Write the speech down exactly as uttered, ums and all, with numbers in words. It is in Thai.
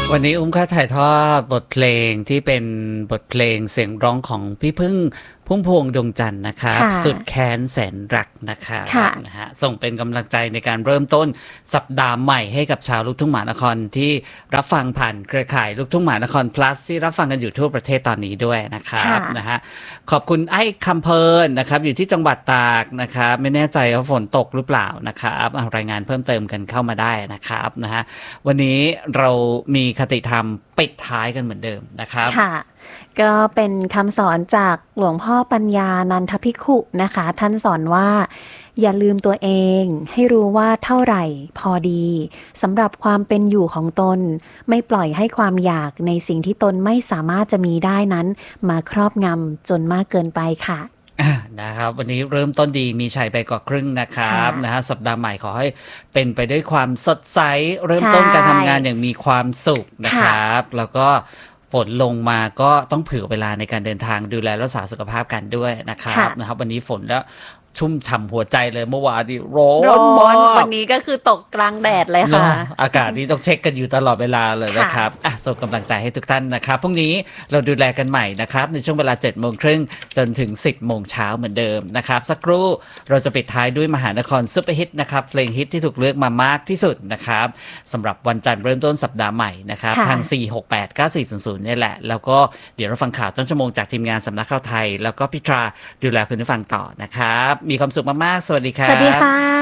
วันนี้อุ้มค่าถ่ายทอดบทเพลงที่เป็นบทเพลงเสียงร้องของพี่พึ่งพุ่มพวงดวงจันทร์นะครับสุดแค้นแสนรักนะครับนะฮะส่งเป็นกำลังใจในการเริ่มต้นสัปดาห์ใหม่ให้กับชาวลูกทุ่งมหานครที่รับฟังผ่านเครือข่ายลูกทุ่งมหานคร plus ที่รับฟังกันอยู่ทั่วประเทศตอนนี้ด้วยนะครับนะฮะขอบคุณไอ้คำเพลินนะครับอยู่ที่จังหวัดตากนะครับไม่แน่ใจว่าฝนตกหรือเปล่านะครับรายงานเพิ่มเติมกันเข้ามาได้นะครับนะฮะวันนี้เรามีคติธรรมปิดท้ายกันเหมือนเดิมนะครับค่ะก็เป็นคำสอนจากหลวงพ่อปัญญานันทภิกขุนะคะท่านสอนว่าอย่าลืมตัวเองให้รู้ว่าเท่าไหร่พอดีสำหรับความเป็นอยู่ของตนไม่ปล่อยให้ความอยากในสิ่งที่ตนไม่สามารถจะมีได้นั้นมาครอบงำจนมากเกินไปค่ะนะครับวันนี้เริ่มต้นดีมีชัยไปกว่าครึ่งนะครับนะฮะสัปดาห์ใหม่ขอให้เป็นไปด้วยความสดใสเริ่มต้นการทำงานอย่างมีความสุขนะครับแล้วก็ฝนลงมาก็ต้องเผื่อเวลาในการเดินทางดูแลรักษาสุขภาพกันด้วยนะครับนะครับวันนี้ฝนแล้วชุ่มฉ่ำหัวใจเลยเมื่อวานนี้ร้อนมากวันนี้ก็คือตกกลางแดดเลยค่ะอากาศนี้ต้องเช็คกันอยู่ตลอดเวลาเลยนะครับอ่ะส่งกำลังใจให้ทุกท่านนะครับพรุ่งนี้เราดูแลกันใหม่นะครับในช่วงเวลาเจ็ดโมงครึ่งจนถึงสิบโมงเช้าเหมือนเดิมนะครับสักครู่เราจะปิดท้ายด้วยมหานครซุปเปอร์ฮิตนะครับเพลงฮิตที่ถูกเลือกมามากที่สุดนะครับสำหรับวันจันทร์เริ่มต้นสัปดาห์ใหม่นะครับทางสี่ หก แปด เก้า สี่ ศูนย์ ศูนย์นี่แหละแล้วก็เดี๋ยวเราฟังข่าวต้นชั่วโมงจากทีมงานสำนักข่าวไทยแล้วก็พิตราดูแลคุณผู้ฟังต่อนะครับมีความสุขมากๆสวัสดีครับสวัสดีค่ะ